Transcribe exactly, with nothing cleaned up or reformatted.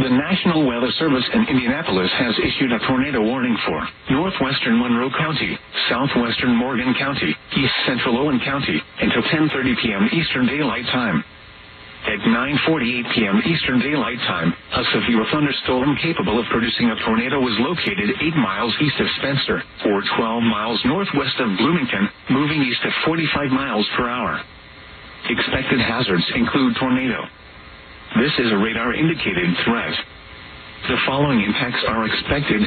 The National Weather Service in Indianapolis has issued a tornado warning for northwestern Monroe County, southwestern Morgan County, east central Owen County, until ten thirty p.m. Eastern Daylight Time. At nine forty-eight p.m. Eastern Daylight Time, a severe thunderstorm capable of producing a tornado was located eight miles east of Spencer, or twelve miles northwest of Bloomington, moving east at forty-five miles per hour. Expected hazards include tornado. This is a radar-indicated threat. The following impacts are expected